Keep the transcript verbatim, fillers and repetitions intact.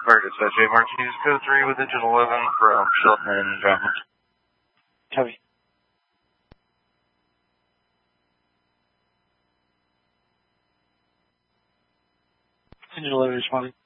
Fire Dispatch A Martinez, code three with engine eleven from Shelton and John. Copy. Engine eleven responding.